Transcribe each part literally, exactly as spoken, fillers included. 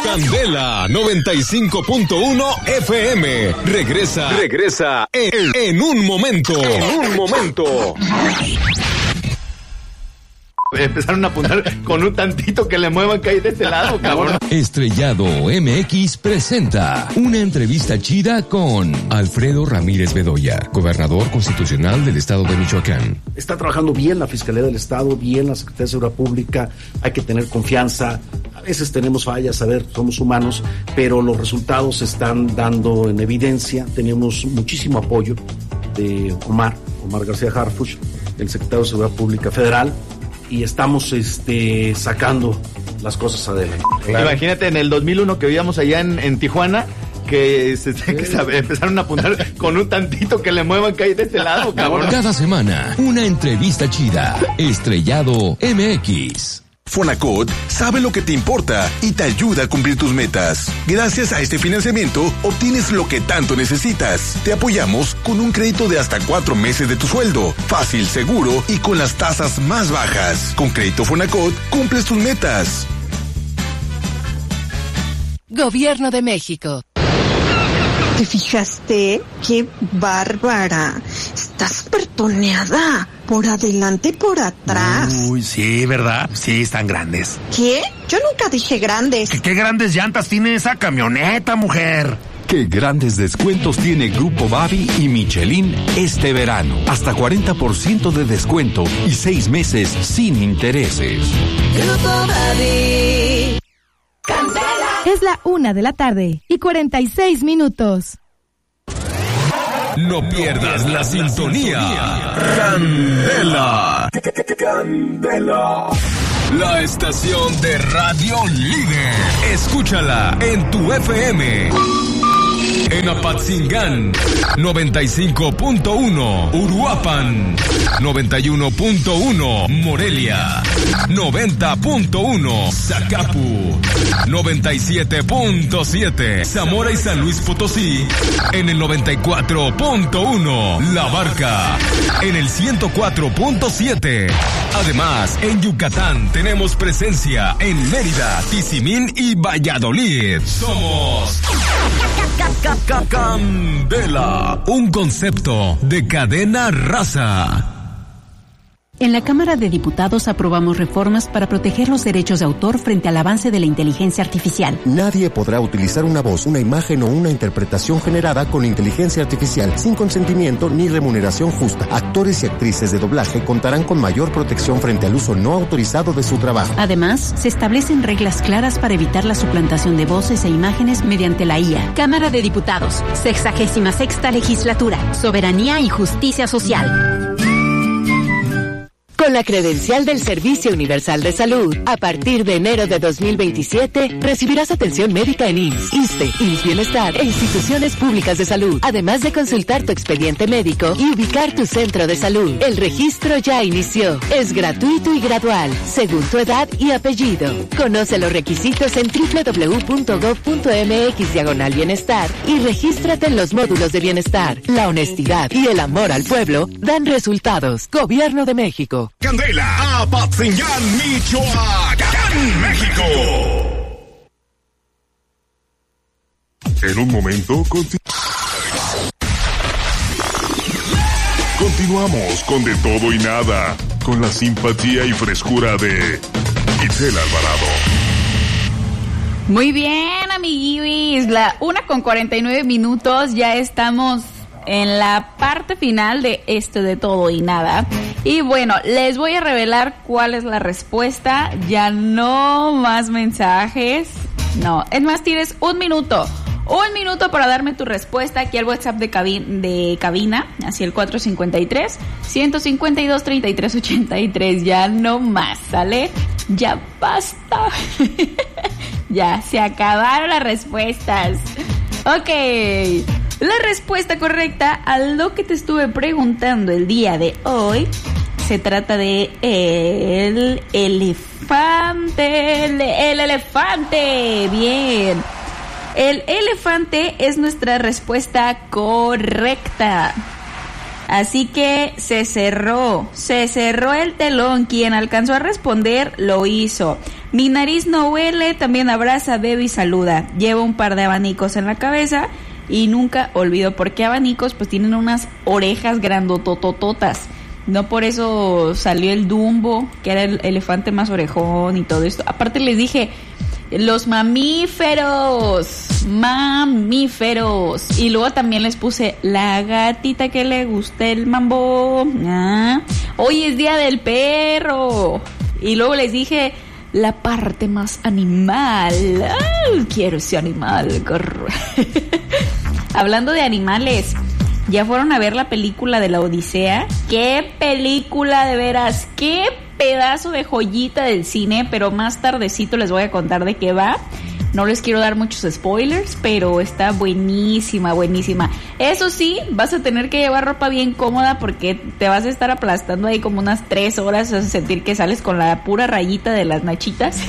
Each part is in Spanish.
Candela noventa y cinco punto uno F M. Regresa, regresa en, en un momento. En un momento. Empezaron a apuntar con un tantito que le muevan que hay de ese lado, cabrón. Estrellado M X presenta una entrevista chida con Alfredo Ramírez Bedoya, gobernador constitucional del estado de Michoacán. Está trabajando bien la Fiscalía del Estado, bien la Secretaría de Seguridad Pública, hay que tener confianza. A veces tenemos fallas, a ver, somos humanos, pero los resultados se están dando en evidencia. Tenemos muchísimo apoyo de Omar, Omar García Harfuch, el secretario de Seguridad Pública Federal, y estamos este, sacando las cosas adelante. Claro. Imagínate en el dos mil uno que vivíamos allá en, en Tijuana, que, se, sí. que se empezaron a apuntar con un tantito que le muevan que hay de este lado, cabrón. Cada semana, una entrevista chida. Estrellado M X. Fonacot sabe lo que te importa y te ayuda a cumplir tus metas. Gracias a este financiamiento, obtienes lo que tanto necesitas. Te apoyamos con un crédito de hasta cuatro meses de tu sueldo. Fácil, seguro y con las tasas más bajas. Con Crédito Fonacot, cumples tus metas. Gobierno de México. ¿Te fijaste? ¡Qué bárbara! Estás pertoneada. Por adelante y por atrás. Uy, sí, ¿verdad? Sí, están grandes. ¿Qué? Yo nunca dije grandes. ¿Qué, qué grandes llantas tiene esa camioneta, mujer? Qué grandes descuentos tiene Grupo Babi y Michelin este verano. Hasta cuarenta por ciento de descuento y seis meses sin intereses. Grupo Babi. Candela. Es la una de la tarde y cuarenta y seis minutos. No pierdas la sintonía. Candela. Candela. La estación de radio líder. Escúchala en tu F M. En Apatzingán, noventa y cinco punto uno. Uruapan, noventa y uno punto uno. Morelia, noventa punto uno. Zacapu, noventa y siete punto siete. Zamora y San Luis Potosí, en el noventa y cuatro punto uno. La Barca, en el ciento cuatro punto siete. Además, en Yucatán tenemos presencia en Mérida, Tizimín y Valladolid. Somos Candela, un concepto de cadena raza. En la Cámara de Diputados aprobamos reformas para proteger los derechos de autor frente al avance de la inteligencia artificial. Nadie podrá utilizar una voz, una imagen o una interpretación generada con inteligencia artificial sin consentimiento ni remuneración justa. Actores y actrices de doblaje contarán con mayor protección frente al uso no autorizado de su trabajo. Además, se establecen reglas claras para evitar la suplantación de voces e imágenes mediante la I A. Cámara de Diputados, sexagésima sexta legislatura, soberanía y justicia social. Con la credencial del Servicio Universal de Salud, a partir de enero de dos mil veintisiete, recibirás atención médica en I M S S, ISSSTE, I M S S Bienestar e instituciones públicas de salud, además de consultar tu expediente médico y ubicar tu centro de salud. El registro ya inició. Es gratuito y gradual, según tu edad y apellido. Conoce los requisitos en doble u doble u doble u punto gob punto eme equis diagonal bienestar y regístrate en los módulos de bienestar. La honestidad y el amor al pueblo dan resultados. Gobierno de México. Candela, Apatzingán, Michoacán, México. En un momento, continu- continuamos con De Todo y Nada, con la simpatía y frescura de Itzel Alvarado. Muy bien, amiguis, la una con cuarenta y nueve minutos, ya estamos en la parte final de esto De Todo y Nada. Y bueno, les voy a revelar cuál es la respuesta. Ya no más mensajes. No, es más, tienes un minuto. Un minuto para darme tu respuesta aquí al WhatsApp de, cabin- de cabina, hacia el cuatro cinco tres, uno cinco dos, tres tres ocho tres. Ya no más, ¿sale? Ya basta. Ya se acabaron las respuestas. Ok. La respuesta correcta a lo que te estuve preguntando el día de hoy se trata de el elefante. El, el elefante. Bien. El elefante es nuestra respuesta correcta. Así que se cerró, se cerró el telón. Quien alcanzó a responder lo hizo. Mi nariz no huele, también abraza, bebe y saluda. Llevo un par de abanicos en la cabeza y nunca olvido por qué abanicos, pues tienen unas orejas grandototototas. No por eso salió el Dumbo, que era el elefante más orejón y todo esto. Aparte les dije, los mamíferos, mamíferos. Y luego también les puse la gatita que le gusta el mambo. Ah, hoy es día del perro. Y luego les dije la parte más animal. Ay, quiero ese animal. Hablando de animales, ¿ya fueron a ver la película de la Odisea? ¡Qué película de veras! ¡Qué pedazo de joyita del cine! Pero más tardecito les voy a contar de qué va. No les quiero dar muchos spoilers, pero está buenísima, buenísima. Eso sí, vas a tener que llevar ropa bien cómoda porque te vas a estar aplastando ahí como unas tres horas. Vas a sentir que sales con la pura rayita de las nachitas.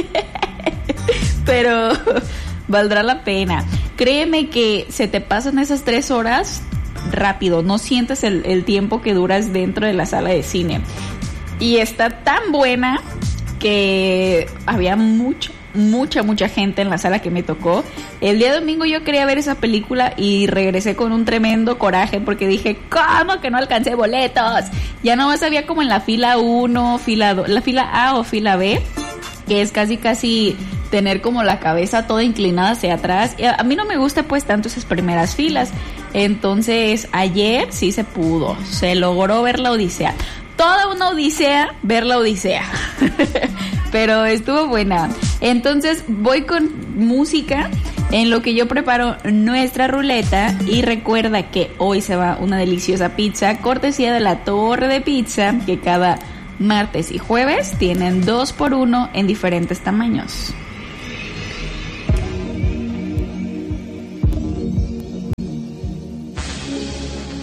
Pero valdrá la pena. Créeme que se te pasan esas tres horas rápido. No sientes el, el tiempo que duras dentro de la sala de cine. Y está tan buena que había mucho, mucha, mucha gente en la sala que me tocó. El día domingo yo quería ver esa película y regresé con un tremendo coraje porque dije, ¿cómo que no alcancé boletos? Ya nomás había como en la fila uno, fila dos, la fila A o fila B, que es casi casi tener como la cabeza toda inclinada hacia atrás. Y a, a mí no me gusta pues tanto esas primeras filas. Entonces ayer sí se pudo, se logró ver la Odisea. Toda una odisea ver la Odisea. Pero estuvo buena. Entonces voy con música en lo que yo preparo nuestra ruleta. Y recuerda que hoy se va una deliciosa pizza, cortesía de la Torre de Pizza, que cada martes y jueves tienen dos por uno en diferentes tamaños.